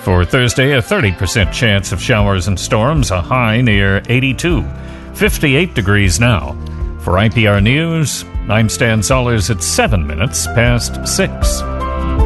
For Thursday, a 30% chance of showers and storms, a high near 82. 58 degrees now. For IPR News, I'm Stan Sollers at 7 minutes past 6.